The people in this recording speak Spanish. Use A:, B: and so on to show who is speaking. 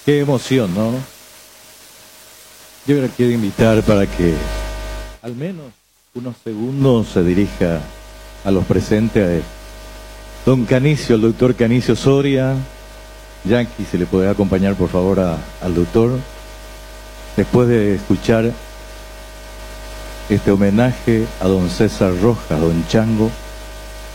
A: Qué emoción, ¿no? Yo ahora quiero invitar para que al menos unos segundos se dirija a los presentes don Canicio, el doctor Canicio Soria. Yankee, ¿se le puede acompañar por favor al doctor? Después de escuchar este homenaje a don César Rojas, don Chango,